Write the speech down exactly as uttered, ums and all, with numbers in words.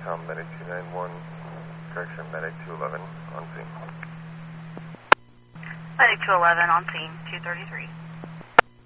Tom, Medic two nine one, correction, Medic two eleven, on scene. Medic two eleven, on scene, two thirty-three.